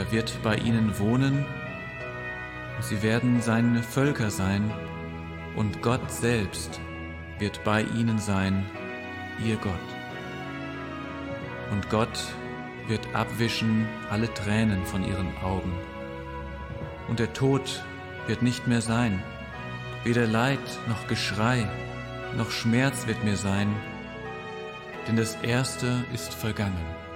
Er wird bei ihnen wohnen, und sie werden seine Völker sein, und Gott selbst wird bei ihnen sein, ihr Gott. Und Gott wird abwischen alle Tränen von ihren Augen. Und der Tod wird nicht mehr sein, weder Leid noch Geschrei noch Schmerz wird mehr sein, denn das Erste ist vergangen.